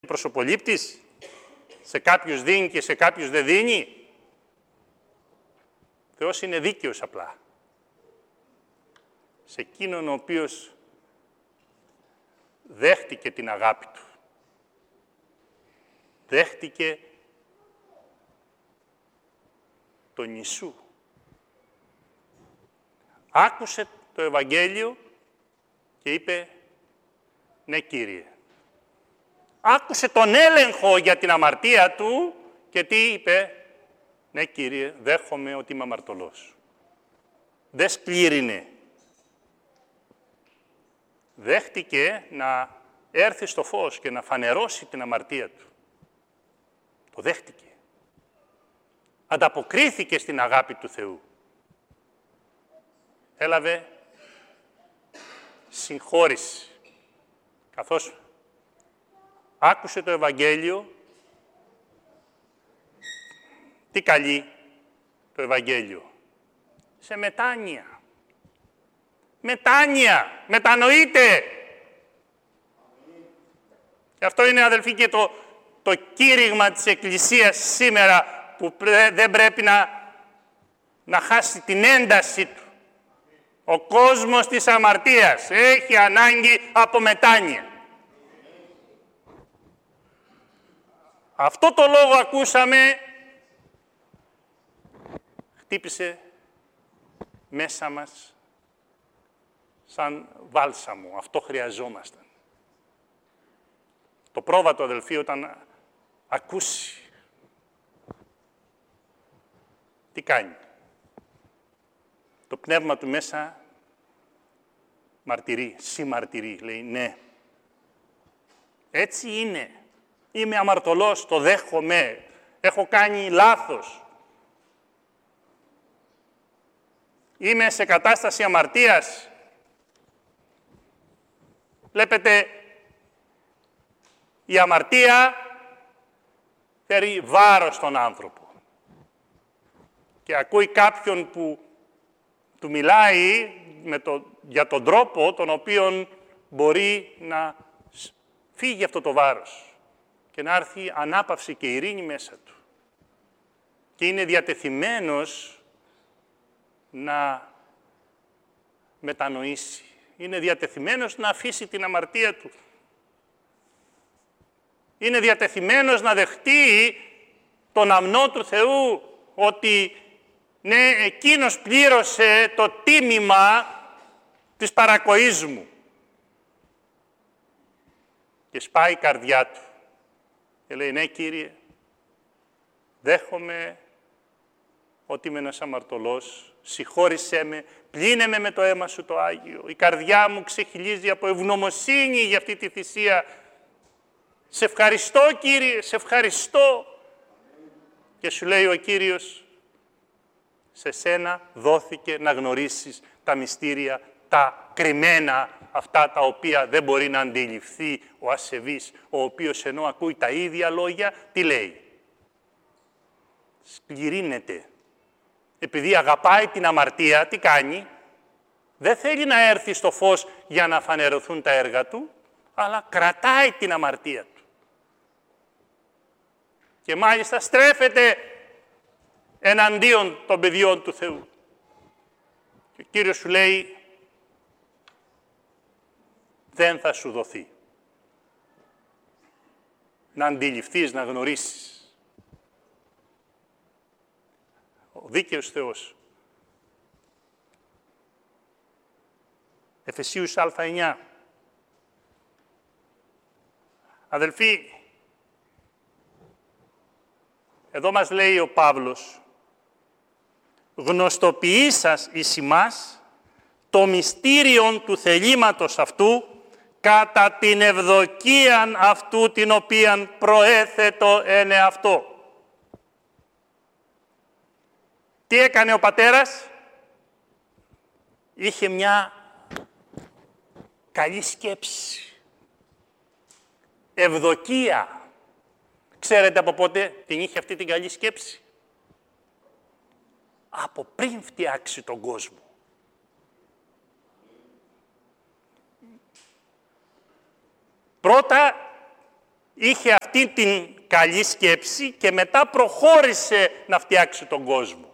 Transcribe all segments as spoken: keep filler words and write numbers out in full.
προσωπολήπτης, σε κάποιους δίνει και σε κάποιους δεν δίνει. Ο Θεός είναι δίκαιος απλά. Σε εκείνον ο οποίος δέχτηκε την αγάπη του. Δέχτηκε τον Ιησού. Άκουσε το Ευαγγέλιο και είπε, ναι Κύριε. Άκουσε τον έλεγχο για την αμαρτία του και τι είπε, ναι Κύριε, δέχομαι ότι είμαι αμαρτωλός. Δεν σκλήρινε. Δέχτηκε να έρθει στο φως και να φανερώσει την αμαρτία του. Το δέχτηκε. Ανταποκρίθηκε στην αγάπη του Θεού. Έλαβε συγχώρηση. Καθώς άκουσε το Ευαγγέλιο, τι καλεί το Ευαγγέλιο? Σε μετάνοια. Μετάνοια. Μετανοείτε. Και αυτό είναι, αδελφοί, και το, το κήρυγμα της Εκκλησίας σήμερα, που δεν πρέπει να, να χάσει την ένταση του. Ο κόσμος της αμαρτίας έχει ανάγκη από μετάνοια. Αυτό το λόγο ακούσαμε, χτύπησε μέσα μας σαν βάλσαμο. Αυτό χρειαζόμασταν. Το πρόβατο, αδελφοί, όταν ακούσει, τι κάνει? Το πνεύμα του μέσα μαρτυρεί, συμμαρτυρεί, λέει ναι. Έτσι είναι. Είμαι αμαρτωλός, το δέχομαι. Έχω κάνει λάθος. Είμαι σε κατάσταση αμαρτίας. Βλέπετε, η αμαρτία φέρει βάρος στον άνθρωπο. Και ακούει κάποιον που του μιλάει με το, για τον τρόπο τον οποίον μπορεί να φύγει αυτό το βάρος και να έρθει ανάπαυση και ειρήνη μέσα του. Και είναι διατεθειμένος να μετανοήσει. Είναι διατεθειμένος να αφήσει την αμαρτία του. Είναι διατεθειμένος να δεχτεί τον αμνό του Θεού, ότι ναι, εκείνος πλήρωσε το τίμημα της παρακοής μου. Και σπάει η καρδιά του. Και λέει, ναι Κύριε, δέχομαι ότι είμαι ένας αμαρτωλός, συγχώρησέ με, πλύνε με με το αίμα σου το Άγιο. Η καρδιά μου ξεχυλίζει από ευγνωμοσύνη για αυτή τη θυσία. Σε ευχαριστώ Κύριε, σε ευχαριστώ. Και σου λέει ο Κύριος, σε σένα δόθηκε να γνωρίσεις τα μυστήρια, τα κρυμμένα, αυτά τα οποία δεν μπορεί να αντιληφθεί ο ασεβής, ο οποίος ενώ ακούει τα ίδια λόγια, τι λέει? Σκληρύνεται. Επειδή αγαπάει την αμαρτία, τι κάνει? Δεν θέλει να έρθει στο φως για να φανερωθούν τα έργα του, αλλά κρατάει την αμαρτία του. Και μάλιστα στρέφεται εναντίον των παιδιών του Θεού. Και ο Κύριος σου λέει, δεν θα σου δοθεί να αντιληφθείς, να γνωρίσεις. Ο δίκαιος Θεός. Εφεσίους α εννιά. Αδελφοί, εδώ μας λέει ο Παύλος, γνωστοποιήσας εις ημάς το μυστήριον του θελήματος αυτού, κατά την ευδοκίαν αυτού την οποίαν προέθετο εν εαυτό. Τι έκανε ο πατέρας? Είχε μια καλή σκέψη. Ευδοκία. Ξέρετε από πότε την είχε αυτή την καλή σκέψη? Από πριν φτιάξει τον κόσμο. Πρώτα είχε αυτή την καλή σκέψη και μετά προχώρησε να φτιάξει τον κόσμο.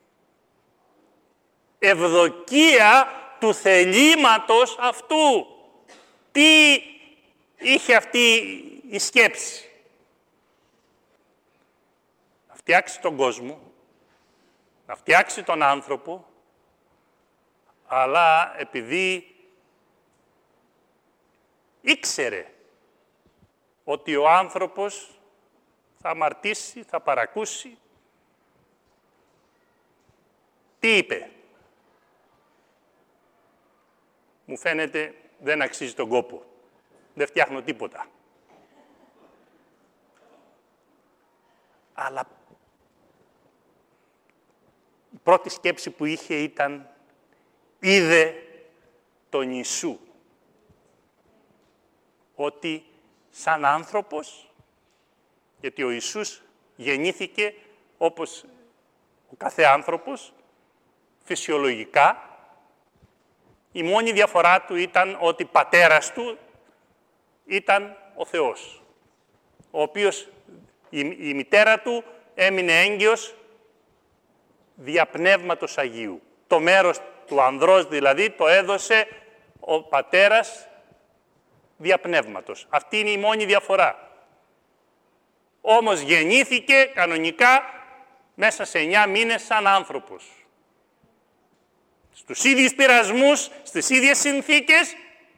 Ευδοκία του θελήματος αυτού. Τι είχε αυτή η σκέψη? Να φτιάξει τον κόσμο, να φτιάξει τον άνθρωπο, αλλά επειδή ήξερε ότι ο άνθρωπος θα αμαρτήσει, θα παρακούσει, τι είπε? Μου φαίνεται δεν αξίζει τον κόπο. Δεν φτιάχνω τίποτα. Αλλά η πρώτη σκέψη που είχε ήταν είδε τον Ιησού. Ότι σαν άνθρωπος, γιατί ο Ιησούς γεννήθηκε όπως ο κάθε άνθρωπος, φυσιολογικά, η μόνη διαφορά του ήταν ότι πατέρας του ήταν ο Θεός, ο οποίος η, η μητέρα του έμεινε έγκυος δια Πνεύματος Αγίου. Το μέρος του ανδρός δηλαδή το έδωσε ο πατέρας δια Πνεύματος. Αυτή είναι η μόνη διαφορά. Όμως γεννήθηκε κανονικά μέσα σε εννιά μήνες σαν άνθρωπος. Στους ίδιους πειρασμούς, στις ίδιες συνθήκες,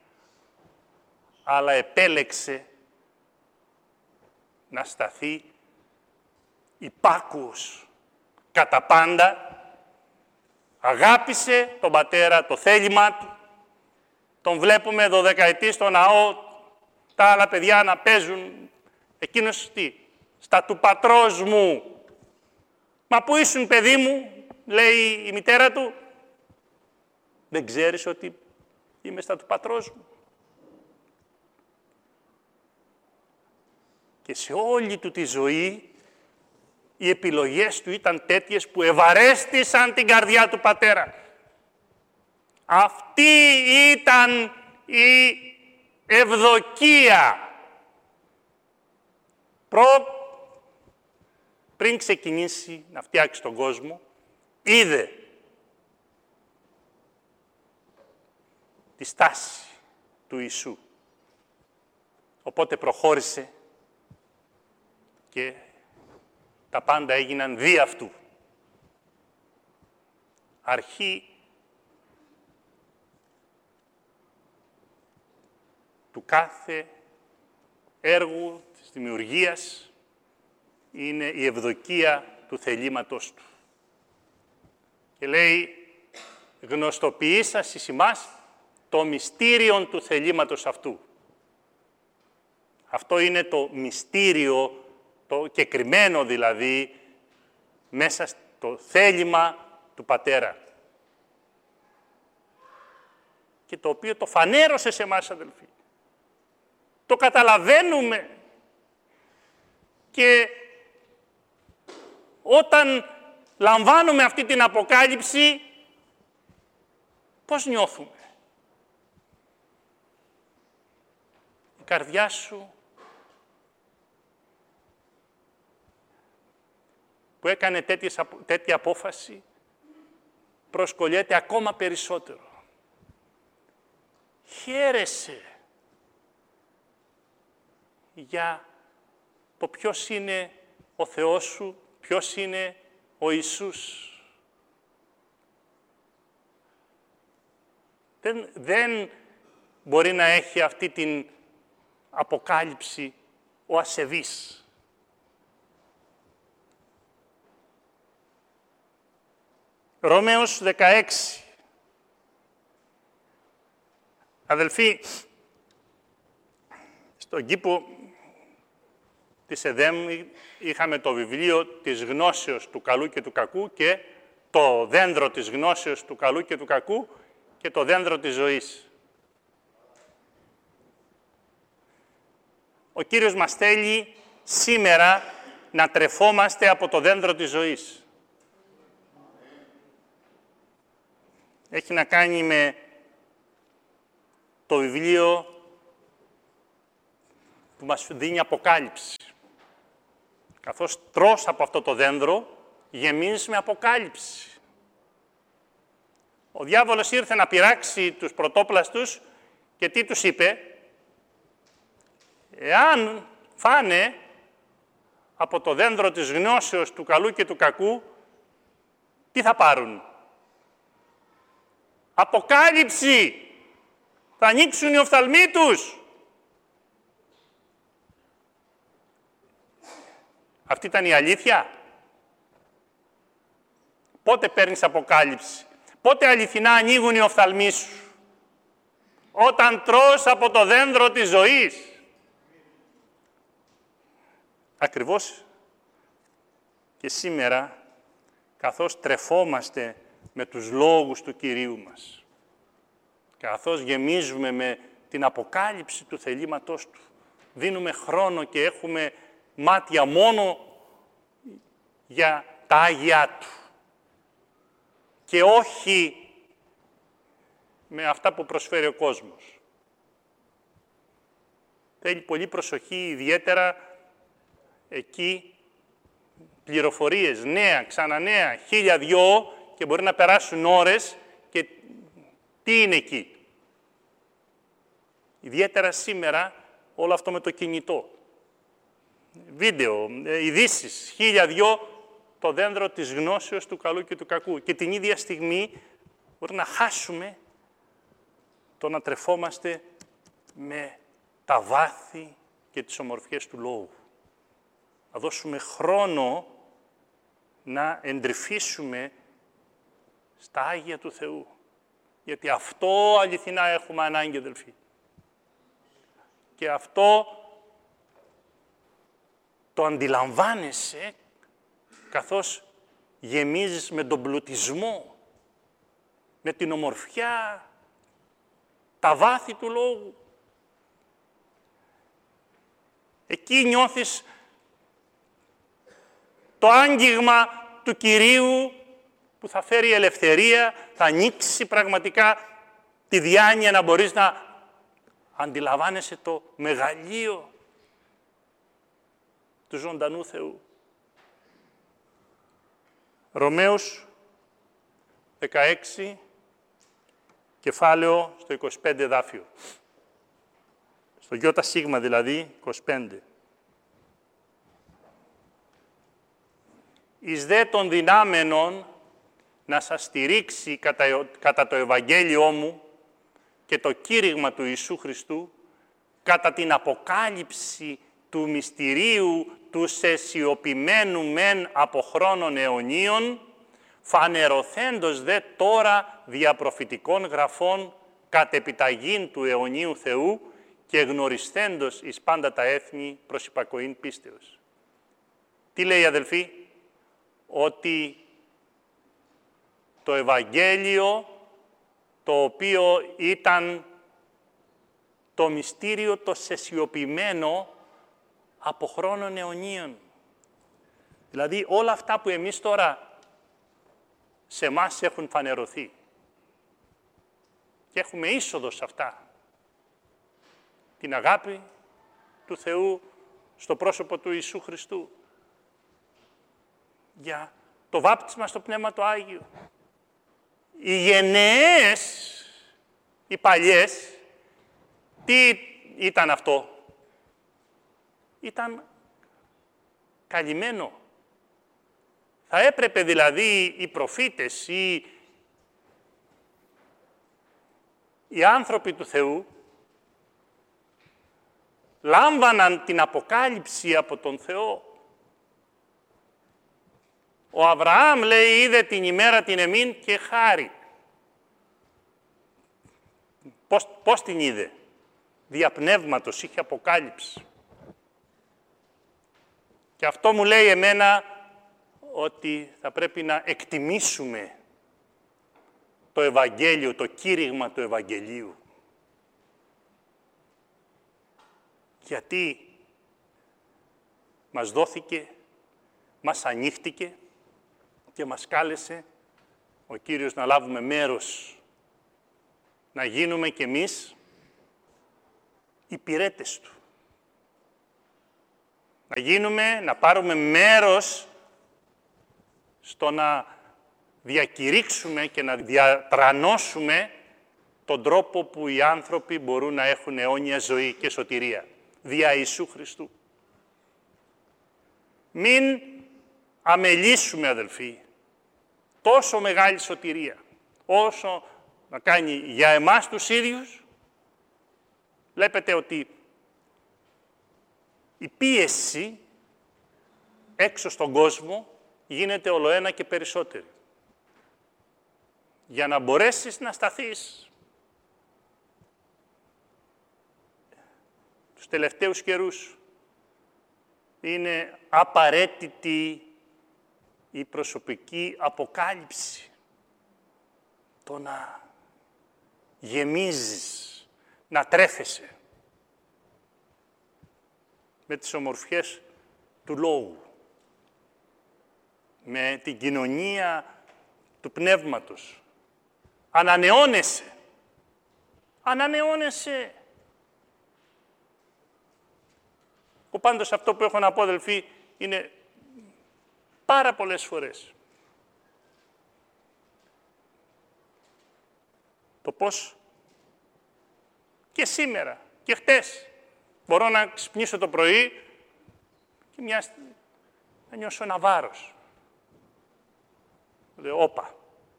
αλλά επέλεξε να σταθεί υπάκουος κατά πάντα, αγάπησε τον πατέρα, το θέλημά του, τον βλέπουμε δωδεκαετή στο ναό, τα άλλα παιδιά να παίζουν, εκείνος τι, στα του πατρός μου. Μα πού ήσουν παιδί μου, λέει η μητέρα του, δεν ξέρεις ότι είμαι στα του πατρός μου? Και σε όλη του τη ζωή, οι επιλογές του ήταν τέτοιες που ευαρέστησαν την καρδιά του πατέρα. Αυτή ήταν η ευδοκία. Προ... Πριν ξεκινήσει να φτιάξει τον κόσμο, είδε τη στάση του Ιησού. Οπότε προχώρησε και τα πάντα έγιναν δι' αυτού. Αρχή του κάθε έργου της δημιουργίας είναι η ευδοκία του θελήματος του. Και λέει, γνωστοποιήσας εις ημάς το μυστήριον του θελήματος αυτού. Αυτό είναι το μυστήριο, το κεκριμένο δηλαδή, μέσα στο θέλημα του Πατέρα. Και το οποίο το φανέρωσε σε εμάς, αδελφοί. Το καταλαβαίνουμε. Και όταν λαμβάνουμε αυτή την αποκάλυψη, πώς νιώθουμε? Η καρδιά σου που έκανε τέτοιες, τέτοια απόφαση προσκολιέται ακόμα περισσότερο. Χαίρεσαι για το ποιος είναι ο Θεός σου, ποιος είναι ο Ιησούς. Δεν, δεν μπορεί να έχει αυτή την αποκάλυψη ο ασεβής. Ρωμαίος δεκαέξι. Αδελφοί, στον κήπο της ΕΔΕΜ είχαμε το βιβλίο της γνώσεως του καλού και του κακού και το δένδρο της γνώσεως του καλού και του κακού και το δένδρο της ζωής. Ο Κύριος μας θέλει σήμερα να τρεφόμαστε από το δένδρο της ζωής. Έχει να κάνει με το βιβλίο που μας δίνει αποκάλυψη. Καθώς τρως από αυτό το δένδρο, γεμίζεις με αποκάλυψη. Ο διάβολος ήρθε να πειράξει τους πρωτόπλαστους και τι τους είπε? Εάν φάνε από το δένδρο της γνώσεως του καλού και του κακού, τι θα πάρουν? Αποκάλυψη! Θα ανοίξουν οι οφθαλμοί τους! Αυτή ήταν η αλήθεια. Πότε παίρνεις αποκάλυψη? Πότε αληθινά ανοίγουν οι οφθαλμοί σου? Όταν τρως από το δένδρο της ζωής. Ακριβώς και σήμερα, καθώς τρεφόμαστε με τους λόγους του Κυρίου μας, καθώς γεμίζουμε με την αποκάλυψη του θελήματός Του, δίνουμε χρόνο και έχουμε μάτια μόνο για τα Άγια Του και όχι με αυτά που προσφέρει ο κόσμος. Θέλει πολύ προσοχή, ιδιαίτερα εκεί πληροφορίες, νέα, ξανανέα, χίλια δυο και μπορεί να περάσουν ώρες και τι είναι εκεί. Ιδιαίτερα σήμερα όλο αυτό με το κινητό. Βίντεο, ειδήσεις, χίλια δυο, το δένδρο της γνώσεως του καλού και του κακού. Και την ίδια στιγμή μπορεί να χάσουμε το να τρεφόμαστε με τα βάθη και τις ομορφιές του Λόγου. Να δώσουμε χρόνο να εντρυφήσουμε στα Άγια του Θεού. Γιατί αυτό αληθινά έχουμε ανάγκη, αδελφοί. Και αυτό το αντιλαμβάνεσαι καθώς γεμίζεις με τον πλουτισμό, με την ομορφιά, τα βάθη του Λόγου. Εκεί νιώθεις το άγγιγμα του Κυρίου που θα φέρει ελευθερία, θα ανοίξει πραγματικά τη διάνοια να μπορείς να αντιλαμβάνεσαι το μεγαλείο του ζωντανού Θεού. Ρωμαίους δεκαέξι, κεφάλαιο στο είκοσι πέντε εδάφιο. Στο γιώτα σίγμα δηλαδή, είκοσι πέντε. Εις δε των δυνάμενων να σας στηρίξει κατά, κατά το Ευαγγέλιό μου και το κήρυγμα του Ιησού Χριστού, κατά την αποκάλυψη του μυστηρίου του σεσιωπημένου μεν από χρόνων αιωνίων, φανερωθέντος δε τώρα διαπροφητικών γραφών κατ' επιταγήν του αιωνίου Θεού και γνωριστέντος εις πάντα τα έθνη προς υπακοήν πίστεως. Τι λέει, αδελφοί? Ότι το Ευαγγέλιο, το οποίο ήταν το μυστήριο το σεσιωπημένο από χρόνων αιωνίων. Δηλαδή όλα αυτά που εμείς τώρα σε εμάς έχουν φανερωθεί. Και έχουμε είσοδο σε αυτά. Την αγάπη του Θεού στο πρόσωπο του Ιησού Χριστού. Για το βάπτισμα στο Πνεύμα το Άγιο. Οι γενναίες, οι παλιές, τι ήταν αυτό? Ήταν καλυμμένο. Θα έπρεπε δηλαδή οι προφήτες, οι, οι άνθρωποι του Θεού, λάμβαναν την αποκάλυψη από τον Θεό. Ο Αβραάμ λέει, είδε την ημέρα την εμήν και χάρη. Πώς, πώς την είδε? Δια πνεύματος, είχε αποκάλυψη. Και αυτό μου λέει εμένα ότι θα πρέπει να εκτιμήσουμε το Ευαγγέλιο, το κήρυγμα του Ευαγγελίου. Γιατί μας δόθηκε, μας ανοίχτηκε και μας κάλεσε ο Κύριος να λάβουμε μέρος, να γίνουμε κι εμείς υπηρέτες Του. Να γίνουμε, να πάρουμε μέρος στο να διακηρύξουμε και να διατρανώσουμε τον τρόπο που οι άνθρωποι μπορούν να έχουν αιώνια ζωή και σωτηρία, δια Ιησού Χριστού. Μην αμελήσουμε, αδελφοί, τόσο μεγάλη σωτηρία, όσο να κάνει για εμάς τους ίδιους. Βλέπετε ότι η πίεση έξω στον κόσμο γίνεται ολοένα και περισσότερη. Για να μπορέσεις να σταθείς τους τελευταίους καιρούς, είναι απαραίτητη η προσωπική αποκάλυψη. Το να γεμίζεις, να τρέφεσαι με τις ομορφιές του λόγου, με την κοινωνία του πνεύματος. Ανανεώνεσαι. Ανανεώνεσαι. Ο πάντως αυτό που έχω να πω, αδελφοί, είναι πάρα πολλές φορές το πώς και σήμερα και χτες μπορώ να ξυπνήσω το πρωί και μια να νιώσω ένα βάρος. Λέω, όπα.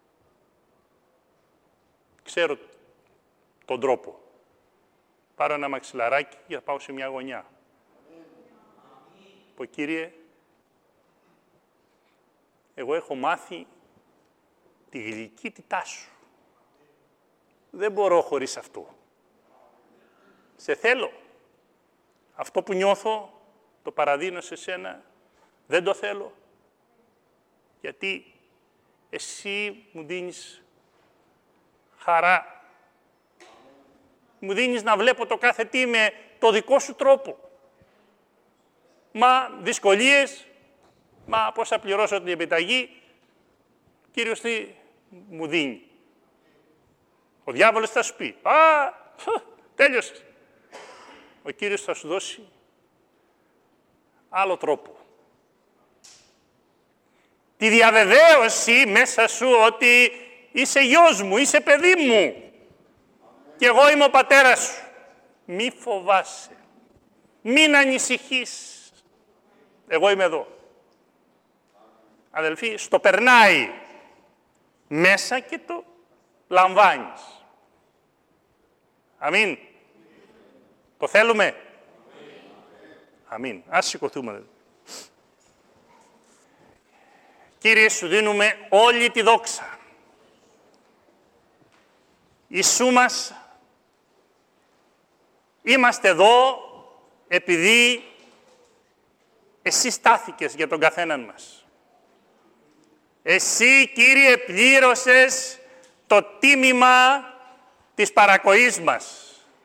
Ξέρω τον τρόπο. Πάρω ένα μαξιλαράκι και θα πάω σε μια γωνιά. Πω, Κύριε, εγώ έχω μάθει τη γλυκύτητά σου. Δεν μπορώ χωρίς αυτό. Σε θέλω. Αυτό που νιώθω, το παραδίνω σε σένα. Δεν το θέλω. Γιατί εσύ μου δίνεις χαρά. Μου δίνεις να βλέπω το κάθε τι με το δικό σου τρόπο. Μα δυσκολίες, μα πώς θα πληρώσω την επιταγή, Κύριος τι μου δίνει. Ο διάβολος θα σου πει, α, τέλειωσες. Ο Κύριος θα σου δώσει άλλο τρόπο. Τη διαβεβαίωση μέσα σου ότι είσαι γιος μου, είσαι παιδί μου. Και εγώ είμαι ο πατέρας σου. Μη φοβάσαι. Μην ανησυχείς. Εγώ είμαι εδώ. Αδελφοί, στο περνάει μέσα και το λαμβάνεις. Αμήν. Το θέλουμε. Αμήν. Ας σηκωθούμε. Κύριε, σου δίνουμε όλη τη δόξα. Ιησού μας, είμαστε εδώ επειδή εσύ στάθηκες για τον καθέναν μας. Εσύ, Κύριε, πλήρωσες το τίμημα της παρακοής μας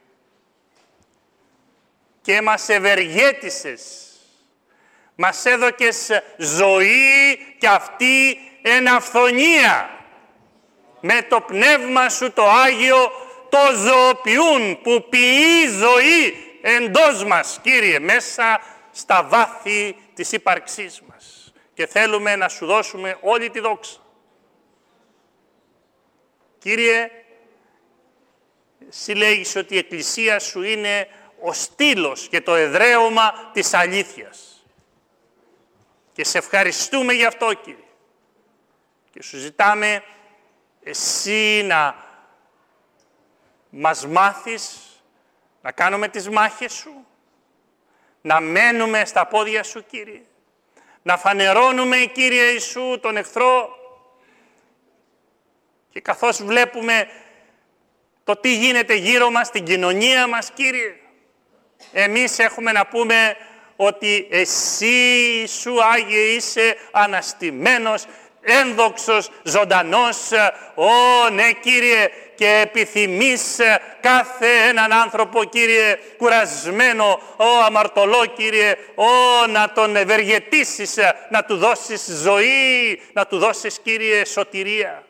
και μας ευεργέτησες. Μας έδωκες ζωή και αυτή εν αυθονία. Με το πνεύμα σου το Άγιο το ζωοποιούν, που ποιεί ζωή εντός μας, Κύριε, μέσα στα βάθη της ύπαρξής μας. Και θέλουμε να σου δώσουμε όλη τη δόξα. Κύριε, εσύ λέγεις ότι η Εκκλησία σου είναι ο στήλος και το εδραίωμα της αλήθειας. Και σε ευχαριστούμε γι' αυτό, Κύριε. Και σου ζητάμε εσύ να μας μάθεις να κάνουμε τις μάχες σου, να μένουμε στα πόδια σου, Κύριε, να φανερώνουμε, Κύριε Ιησού, τον εχθρό, και καθώς βλέπουμε το τι γίνεται γύρω μας, στην κοινωνία μας, Κύριε, εμείς έχουμε να πούμε ότι εσύ, Ιησού Άγιε, είσαι αναστημένος, ένδοξος, ζωντανός. Ω, ναι, Κύριε, και επιθυμείς κάθε έναν άνθρωπο, Κύριε, κουρασμένο, ω, αμαρτωλό, Κύριε, ω, να τον ευεργετήσεις, να του δώσεις ζωή, να του δώσεις, Κύριε, σωτηρία.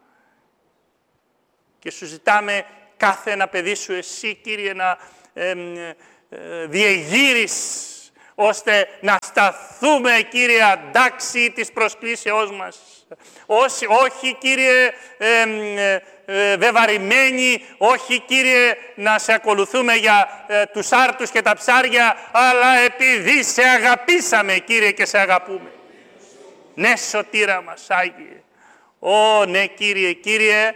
Και σου ζητάμε κάθε ένα παιδί σου, εσύ, Κύριε, να ε, ε, διεγείρεις ώστε να σταθούμε, Κύριε, αντάξιοι της προσκλήσεώς μας. Όχι, όχι Κύριε, ε, ε, ε, βεβαρημένοι, όχι, Κύριε, να σε ακολουθούμε για ε, τους άρτους και τα ψάρια, αλλά επειδή σε αγαπήσαμε, Κύριε, και σε αγαπούμε. Ναι, σωτήρα μας, Άγιε. Ω, ναι, Κύριε, Κύριε.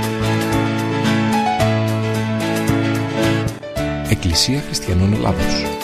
Εκκλησία Χριστιανών Ελλάδος.